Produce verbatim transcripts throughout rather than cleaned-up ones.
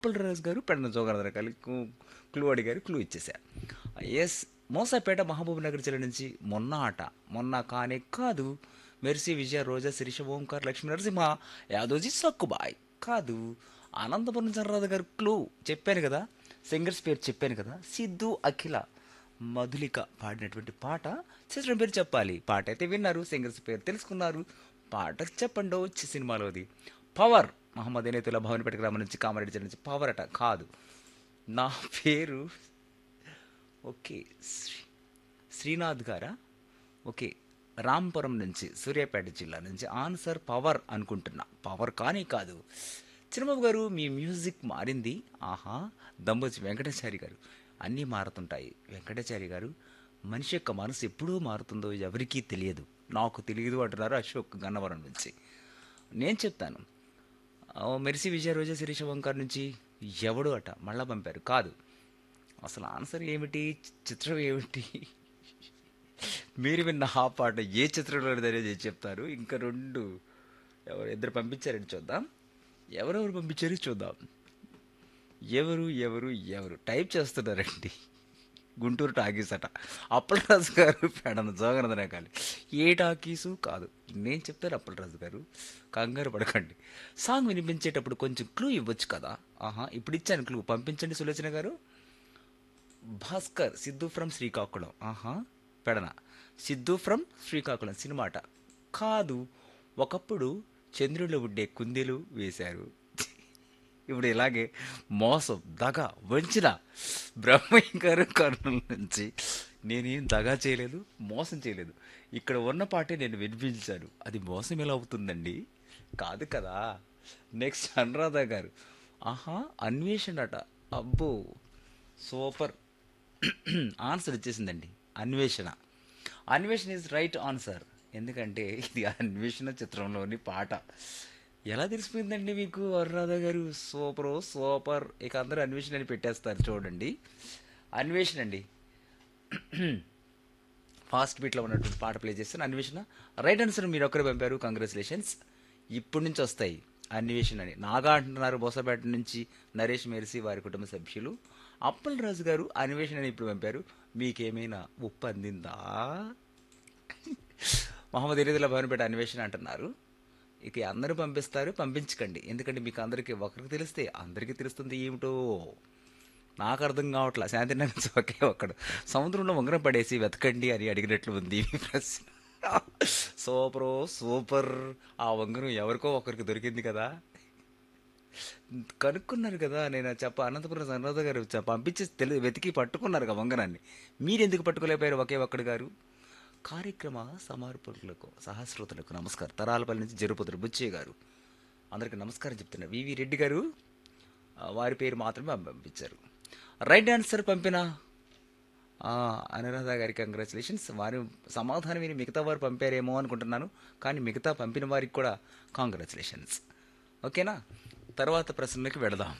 అప్పలరాజు గారు పెడన జోగానందరావు గారు క్లూ అడిగారు, క్లూ ఇచ్చేసా. ఎస్, మోసాపేట మహబూబ్ నగర్ జిల్లా నుంచి మొన్న ఆట మొన్న కానే కాదు. మెర్సీ విజయ రోజా శిరీష ఓంకార్ లక్ష్మీ నరసింహ యాదోజీ సక్కుబాయ్ కాదు. అనంతపురం చంద్రరాజు గారు క్లూ చెప్పాను కదా, సింగర్స్ పేరు చెప్పాను కదా, సిద్ధు అఖిల మధులిక పాడినటువంటి పాట, చిత్రం పేరు చెప్పాలి. పాట అయితే విన్నారు, సింగర్స్ పేరు తెలుసుకున్నారు. పాట చెప్పండి వచ్చి సినిమాలోది. పవర్ మహమ్మద్ అనేతుల భవనపేట గ్రామం నుంచి కామారెడ్డి జిల్లా నుంచి పవర్ అట కాదు. నా పేరు ఓకే శ్రీ శ్రీనాథ్ గారా, ఓకే రాంపురం నుంచి సూర్యాపేట జిల్లా నుంచి ఆన్సర్ పవర్ అనుకుంటున్నా. పవర్ కానీ కాదు. చిన్నబాబు గారు మీ మ్యూజిక్ మారింది. ఆహా, దమ్మొచ్చి వెంకటాచారి గారు అన్నీ మారుతుంటాయి. వెంకటాచారి గారు మనిషి యొక్క మనసు ఎప్పుడూ మారుతుందో ఎవరికీ తెలియదు, నాకు తెలియదు అంటున్నారు అశోక్ గన్నవరం నుంచి. నేను చెప్తాను, ఆ, మెర్సీ విజయ రోజా శిరీష ఓంకార్ నుంచి ఎవడు అట మళ్ళా పంపారు కాదు. అసలు ఆన్సర్ ఏమిటి, చిత్రం ఏమిటి, మీరు విన్న ఆ పాట ఏ చిత్రంలో అనేది చెప్తారు. ఇంకా రెండు ఎవరు ఇద్దరు పంపించారని చూద్దాం. ఎవరెవరు పంపించారు చూద్దాం. ఎవరు ఎవరు ఎవరు టైప్ చేస్తున్నారండి. గుంటూరు టాకీస్ అట అప్పలరాజు గారు పెడన జోగనందనే కాలి. ఏ టాకీసు కాదు, నేను చెప్తాను అప్పలరాజు గారు, కంగారు పడకండి. సాంగ్ వినిపించేటప్పుడు కొంచెం క్లూ ఇవ్వచ్చు కదా. ఆహా, ఇప్పుడు ఇచ్చాను క్లూ, పంపించండి సులోచన గారు. భాస్కర్ సిద్ధు ఫ్రమ్ శ్రీకాకుళం. ఆహా, పెడన సిద్ధు ఫ్రమ్ శ్రీకాకుళం సినిమాట కాదు. ఒకప్పుడు చంద్రులో ఉండే కుందేలు వేశారు. ఇప్పుడు ఇలాగే మోసం దగ వంచిన బ్రహ్మయ్య గారు కర్నూలు నుంచి. నేనేం దగా చేయలేదు, మోసం చేయలేదు. ఇక్కడ ఉన్న పాటే నేను వినిపించాను, అది మోసం ఎలా అవుతుందండి, కాదు కదా. నెక్స్ట్ అనురాధ గారు, ఆహా అన్వేషణ అట. అబ్బో సూపర్, ఆన్సర్ వచ్చేసిందండి అన్వేషణ. అన్వేషణ ఈజ్ రైట్ ఆన్సర్, ఎందుకంటే ఇది అన్వేషణ చిత్రంలోని పాట. ఎలా తెలిసిపోయిందండి మీకు అనురాధ గారు, సూపర్ సూపర్. ఇక అందరూ అన్వేషణ అని పెట్టేస్తారు చూడండి. అన్వేషణ అండి, ఫాస్ట్ బీట్లో ఉన్నటువంటి పాట ప్లే చేస్తాను. అన్వేషణ రైట్ ఆన్సర్, మీరు ఒక్కరే పంపారు, కంగ్రాచులేషన్స్. ఇప్పటి నుంచి వస్తాయి అన్వేషణ అని. నాగా అంటున్నారు బోసపేట నుంచి నరేష్ మెర్సీ వారి కుటుంబ సభ్యులు. అప్పలరాజు గారు అన్వేషణ అని ఇప్పుడు పంపారు. మీకేమైనా ఉప్పు అందిందా? మహమ్మద్ ఇరీదుల భవనపేట అన్వేషణ అంటున్నారు. ఇక అందరూ పంపిస్తారు, పంపించకండి, ఎందుకంటే మీకు అందరికీ ఒకరికి తెలిస్తే అందరికీ తెలుస్తుంది ఏమిటో. నాకు అర్థం కావట్లా. శాంతినగర్ నుంచి ఒకే ఒక్కడు సముద్రంలో ఉంగరం పడేసి వెతకండి అని అడిగినట్లు ఉంది ఈ ప్రశ్న. సూపరో సూపర్. ఆ ఉంగరం ఎవరికో ఒకరికి దొరికింది కదా, కనుక్కున్నారు కదా. నేను చెప్ప అనంతపురం సన్నరాధ గారు చె- పంపించి తెలి వెతికి పట్టుకున్నారు కదా వంగనాన్ని. మీరెందుకు పట్టుకోలేకపోయారు ఒకే ఒక్కడు గారు? కార్యక్రమ సమర్పకులకు సహస్రోతులకు నమస్కారం. తరాలపల్లి నుంచి జరుపుతురు బుచ్చయ్య గారు అందరికీ నమస్కారం చెప్తున్నారు. వివి రెడ్డి గారు ఆ, వారి పేరు మాత్రమే పంపించారు. రైట్ ఆన్సర్ పంపిన ఆ, అనురాధ గారికి కంగ్రాచులేషన్స్. వారి సమాధానం విని మిగతా వారు పంపారేమో అనుకుంటున్నాను, కానీ మిగతా పంపిన వారికి కూడా కాంగ్రాచులేషన్స్. ఓకేనా, తర్వాత ప్రశ్నలకు వెళదాం.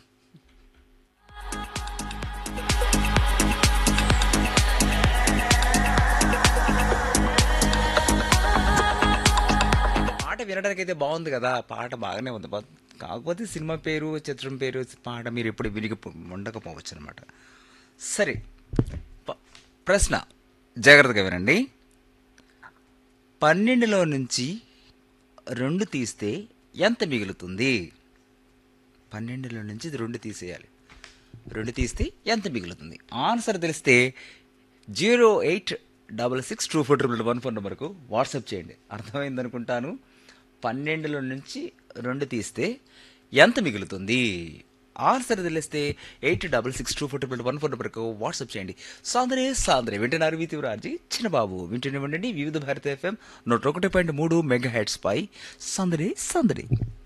పాట వినడానికి అయితే బాగుంది కదా, పాట బాగానే ఉంది. బా- కాకపోతే సినిమా పేరు చిత్రం పేరు పాట మీరు ఎప్పుడు వినిగి ఉండకపోవచ్చు అనమాట. సరే, ప- ప్రశ్న జాగ్రత్తగా వినండి. పన్నెండులో నుంచి రెండు తీస్తే ఎంత మిగులుతుంది? పన్నెండులో నుంచి రెండు తీసేయాలి, రెండు తీస్తే ఎంత మిగులుతుంది? ఆన్సర్ తెలిస్తే zero eight double six two four triple one four నెంబర్కు వాట్సాప్ చేయండి. అర్థమైంది అనుకుంటాను. పన్నెండులో నుంచి రెండు తీస్తే ఎంత మిగులుతుంది? ఆన్సర్ తెలిస్తే eight double six two four triple one four నెంబర్కు వాట్సాప్ చేయండి. సాంద్రే సాంద్రే వింటున్నారు వి తీవ్రాజీ చిన్నబాబు. వింటూనే ఉండండి వివిధ భారత ఎఫ్ఎం నూట ఒకటి పాయింట్ మూడు మెగా హెడ్స్ పై సందడి సందడి.